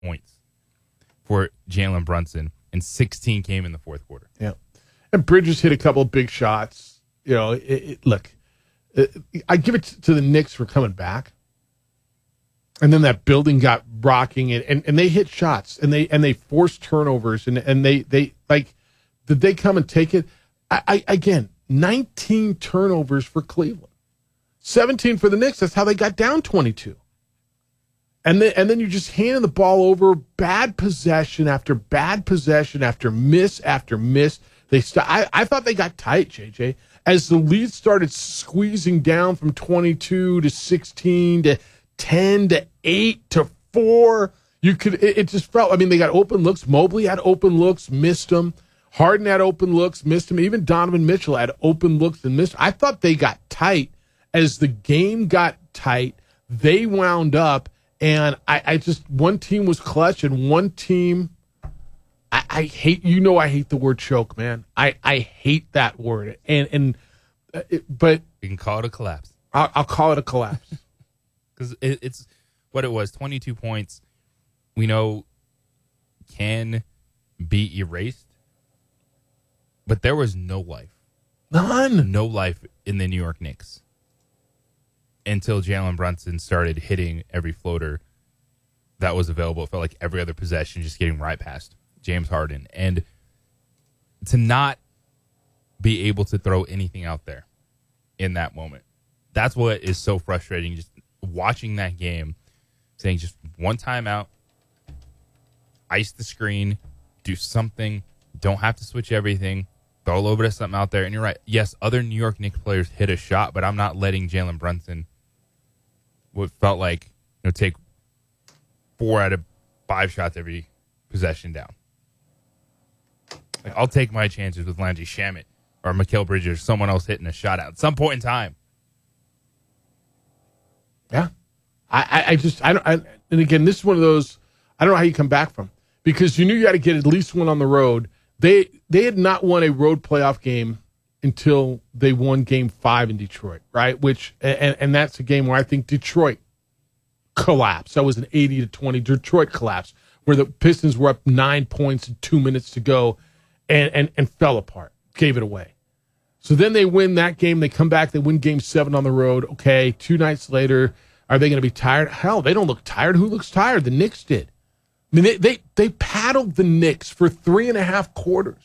points for Jalen Brunson, and 16 came in the fourth quarter. Yeah. And Bridges hit a couple of big shots. You know, look, I give it to the Knicks for coming back. And then that building got rocking, and they hit shots, and they forced turnovers, and they like, did they come and take it? Again, 19 turnovers for Cleveland, 17 for the Knicks. That's how they got down 22. And then you just handing the ball over, bad possession after bad possession after miss after miss. I thought they got tight, JJ, as the lead started squeezing down from 22 to 16 to 10 to 8 to 4. It just felt, I mean, they got open looks. Mobley had open looks, missed them. Harden had open looks, missed them. Even Donovan Mitchell had open looks and missed. I thought they got tight. As the game got tight, they wound up, and I just, one team was clutch, and one team, I hate the word choke, man. I hate that word. But you can call it a collapse. I'll call it a collapse. Because it's what it was, 22 points. We know can be erased, but there was no life. None. No life in the New York Knicks until Jalen Brunson started hitting every floater that was available. It felt like every other possession just getting right past James Harden. And to not be able to throw anything out there in that moment, that's what is so frustrating. Just watching that game, saying just one timeout, ice the screen, do something, don't have to switch everything, throw a little bit of something out there. And you're right. Yes, other New York Knicks players hit a shot, but I'm not letting Jalen Brunson, what felt like, take 4 out of 5 shots every possession down. Like, I'll take my chances with Landry Shamet or Mikal Bridges or someone else hitting a shot at some point in time. Yeah. And again, this is one of those, I don't know how you come back from, because you knew you had to get at least one on the road. They had not won a road playoff game until they won Game 5 in Detroit, right? Which, and that's a game where I think Detroit collapsed. That was an 80-20 Detroit collapse, where the Pistons were up 9 points and 2 minutes to go and fell apart, gave it away. So then they win that game. They come back. They win Game 7 on the road. Okay, 2 nights later, are they going to be tired? Hell, they don't look tired. Who looks tired? The Knicks did. I mean, they paddled the Knicks for 3.5 quarters.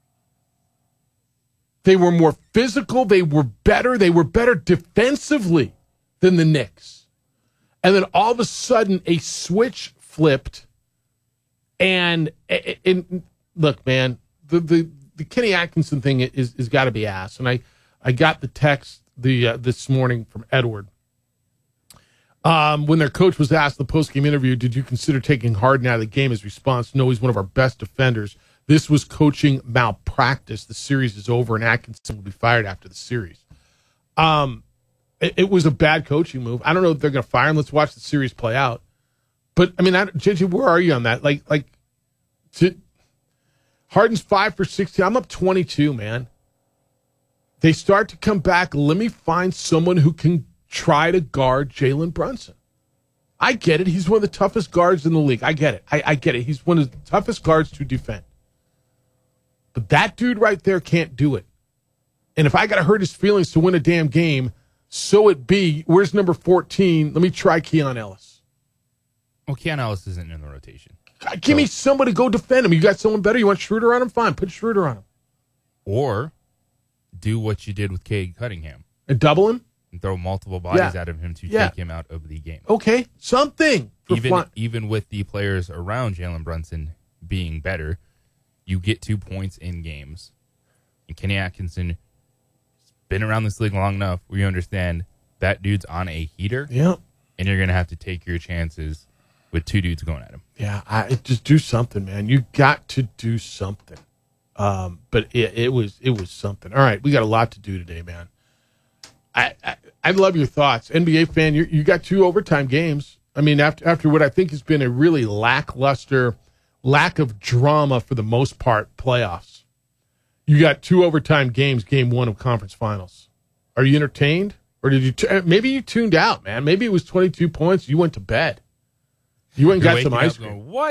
They were more physical. They were better. They were better defensively than the Knicks. And then all of a sudden, a switch flipped. And look, man, the Kenny Atkinson thing is got to be asked. And I got the text this morning from Edward. When their coach was asked in the postgame interview, did you consider taking Harden out of the game? His response, no, he's one of our best defenders. This was coaching malpractice. The series is over, and Atkinson will be fired after the series. It was a bad coaching move. I don't know if they're going to fire him. Let's watch the series play out. But, I mean, JJ, where are you on that? Harden's 5 for 16. I'm up 22, man. They start to come back. Let me find someone who can try to guard Jalen Brunson. I get it. He's one of the toughest guards in the league. I get it. I get it. He's one of the toughest guards to defend. But that dude right there can't do it. And if I got to hurt his feelings to win a damn game, so it be. Where's number 14? Let me try Keon Ellis. Well, Keon Ellis isn't in the rotation. Give me somebody to go defend him. You got someone better? You want Schroeder on him? Fine, put Schroeder on him. Or do what you did with Cade Cunningham. And double him? And throw multiple bodies at him to take him out of the game. Okay, something. Even with the players around Jalen Brunson being better, you get 2 points in games. And Kenny Atkinson has been around this league long enough where you understand that dude's on a heater. Yeah. And you're going to have to take your chances with 2 dudes going at him. Yeah, just do something, man. You got to do something. But it was something. All right, we got a lot to do today, man. I love your thoughts. NBA fan, you got 2 overtime games. I mean, after what I think has been a really lackluster, lack of drama for the most part, playoffs. You got 2 overtime games, game 1 of conference finals. Are you entertained? Or did you maybe you tuned out, man? Maybe it was 22 points. You went to bed. You went and You're got some waking ice up cream. going, what?